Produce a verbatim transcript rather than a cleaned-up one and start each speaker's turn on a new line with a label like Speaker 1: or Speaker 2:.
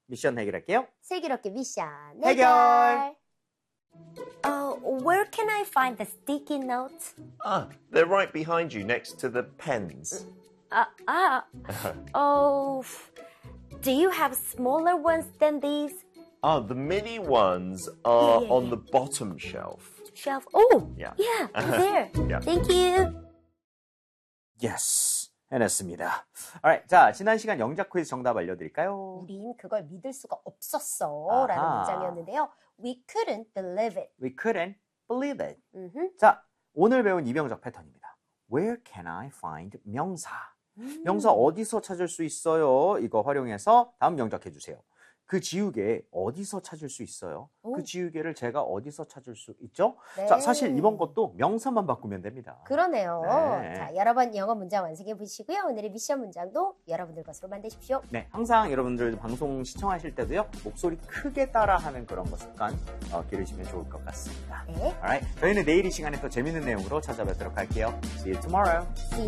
Speaker 1: 미션 해결할게요.
Speaker 2: 슬기롭게 미션
Speaker 1: 해결.
Speaker 2: 해결. Uh, where can I find the sticky notes?
Speaker 3: Ah, they're right behind you next to the pens.
Speaker 2: Uh, ah, oh, do you have smaller ones than these?
Speaker 3: Ah, the mini ones are
Speaker 2: Yeah, yeah,
Speaker 3: on
Speaker 2: yeah.
Speaker 3: the bottom shelf.
Speaker 2: Shelf. Oh,
Speaker 3: Yeah.
Speaker 2: yeah, there.
Speaker 3: Yeah.
Speaker 2: Thank you.
Speaker 1: Yes. 해냈습니다. Alright, 자, 지난 시간 영작 퀴즈 정답 알려드릴까요?
Speaker 2: 우린 그걸 믿을 수가 없었어 라는
Speaker 1: 아하.
Speaker 2: 문장이었는데요. We couldn't believe it.
Speaker 1: We couldn't believe it.
Speaker 2: 음흠.
Speaker 1: 자, 오늘 배운 이병작 패턴입니다. Where can I find 명사?
Speaker 2: 음.
Speaker 1: 명사 어디서 찾을 수 있어요? 이거 활용해서 다음 영작해 주세요. 그 지우개 어디서 찾을 수 있어요?
Speaker 2: 오.
Speaker 1: 그 지우개를 제가 어디서 찾을 수 있죠?
Speaker 2: 네.
Speaker 1: 자, 사실 이번 것도 명사만 바꾸면 됩니다.
Speaker 2: 그러네요.
Speaker 1: 네.
Speaker 2: 자, 여러 번 영어 문장 완성해 보시고요. 오늘의 미션 문장도 여러분들 것으로 만드십시오.
Speaker 1: 네, 항상 여러분들 방송 시청하실 때도요, 목소리 크게 따라하는 그런 거 습관 어, 기르시면 좋을 것 같습니다.
Speaker 2: 네.
Speaker 1: Alright, 저희는 내일 이 시간에 또 재밌는 내용으로 찾아뵙도록 할게요. See you tomorrow.
Speaker 2: See